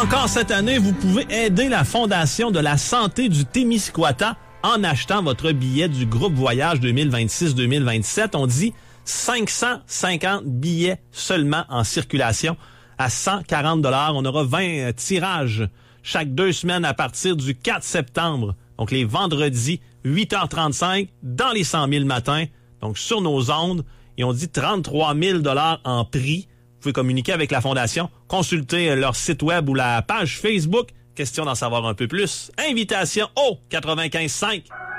Encore cette année, vous pouvez aider la Fondation de la santé du Témiscouata en achetant votre billet du groupe Voyage 2026-2027. On dit 550 billets seulement en circulation à 140 $. On aura 20 tirages chaque 2 semaines à partir du 4 septembre. Donc les vendredis, 8h35 dans les 100 000 matins. Donc sur nos ondes. Et on dit 33 000 $ en prix. Vous pouvez communiquer avec la Fondation, consulter leur site web ou la page Facebook. Question d'en savoir un peu plus. Invitation au 95.5.